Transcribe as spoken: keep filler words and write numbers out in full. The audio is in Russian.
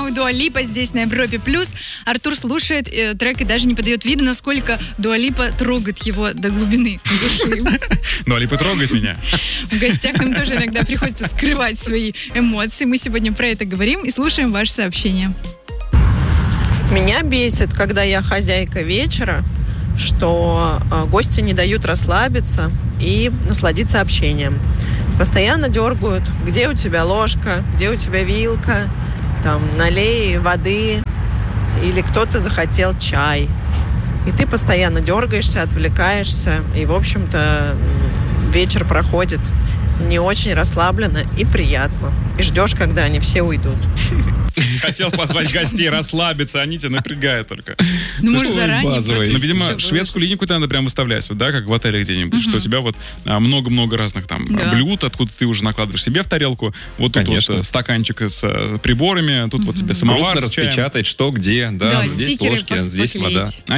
самых Дуа Липа здесь на Европе Плюс. Артур слушает э, трек и даже не подает виду, насколько Дуа Липа трогает его до глубины души. Дуа Липа трогает меня. В гостях нам тоже иногда приходится скрывать свои эмоции. Мы сегодня про это говорим и слушаем ваши сообщения. Меня бесит, когда я хозяйка вечера, что э, гости не дают расслабиться и насладиться общением. Постоянно дергают, где у тебя ложка, где у тебя вилка, там, налей воды, или кто-то захотел чай. И ты постоянно дергаешься, отвлекаешься, и, в общем-то, вечер проходит не очень расслабленно и приятно. И ждешь, когда они все уйдут. Хотел позвать гостей расслабиться, они тебя напрягают только. Ну, может, заранее просто. Ну, видимо, шведскую линейку надо прям выставлять, вот, да, как в отеле где-нибудь, угу. что у тебя вот а, много-много разных там да. блюд, откуда ты уже накладываешь себе в тарелку. Вот тут Конечно. вот стаканчик с а, приборами, тут угу. вот тебе самовар с чаем. Распечатать, что где, да, да здесь ложки, здесь вода.